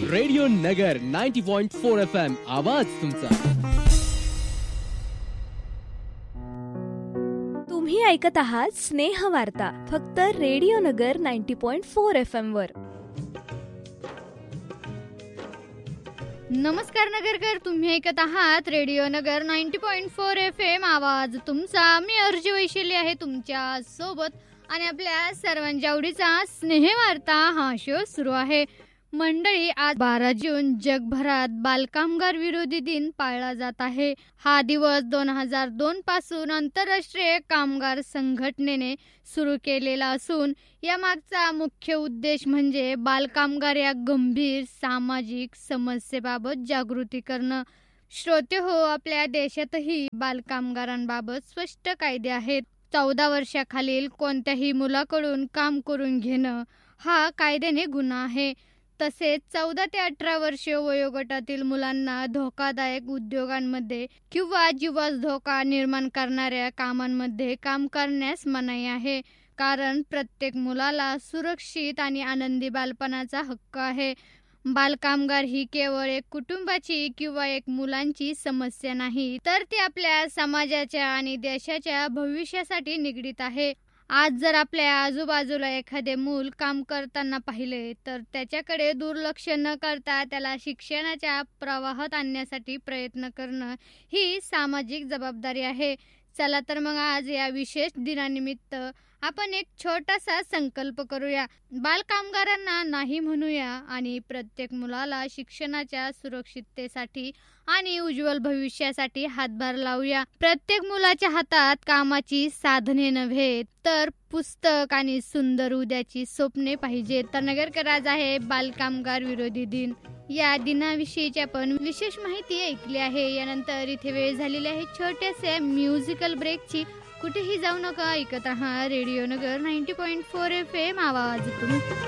Radio नगर 90.4 FM आवाज तुमचा. तुम्ही ऐकत आहात स्नेह वार्ता फक्त रेडिओ नगर 90.4 FM वर. नमस्कार नगरकर, तुम्ही ऐकत आहात रेडिओ नगर 90.4 FM आवाज तुमचा. मी अर्जी वैशिली आहे तुमच्या सोबत आणि आपल्या सर्वांच्या आवडीचा स्नेह वार्ता हा शो सुरू आहे. मंडळी, आज 12 जून जगभरात बालकामगार विरोधी दिन पाळला जात आहे. हा दिवस 2002 पासून आंतरराष्ट्रीय कामगार संघटनेने सुरू केलेला असून यामागचा मुख्य उद्देश म्हणजे बालकामगार या गंभीर सामाजिक समस्येबाबत जागृती करणं. श्रोते हो, आपल्या देशातही बालकामगारांबाबत स्पष्ट कायदे आहेत. 14 वर्षाखालील कोणत्याही मुलाकडून काम करून घेणं हा कायद्याने गुन्हा आहे. तसेच 14 ते 18 वर्ष वयोगटातील मुलांना धोकादायक उद्योगांमध्ये किंवा जीवास धोका निर्माण करणाऱ्या कामांमध्ये काम करण्यास मनाई आहे. कारण प्रत्येक मुलाला सुरक्षित आणि आनंदी बालपणाचा हक्क आहे. बालकामगार ही केवळ एक कुटुंबाची किंवा एक मुलांची समस्या नाही, तर ती आपल्या समाजाच्या आणि देशाच्या भविष्यासाठी निगडीत आहे. आज जर आपल्या आजूबाजूला एखादे मूल काम करताना पाहिले तर त्याच्याकडे दुर्लक्ष न करता त्याला शिक्षणाच्या प्रवाहात आणण्यासाठी प्रयत्न करणं ही सामाजिक जबाबदारी आहे. चला तर मग आज या विशेष दिनानिमित्त आपण एक छोटासा संकल्प करूया. बालकामगारांना नाही म्हणूया आणि प्रत्येक मुलाला शिक्षणाच्या सुरक्षिततेसाठी आणि उज्ज्वल भविष्यासाठी हातभार लावूया. प्रत्येक मुलाच्या हातात कामाची साधने नव्हे तर पुस्तक आणि सुंदर उद्याची स्वप्ने पाहिजे. तर नगरकर, आज आहे बालकामगार विरोधी दिन. या दिनाविषयीची आपण विशेष माहिती ऐकली आहे. यानंतर इथे वेळ झालेली आहे छोट्याशा म्युझिकल ब्रेकची. कुठेही जाऊ नका, ऐकत राहा रेडिओ नगर 90.4 FM आवाज तुमचा.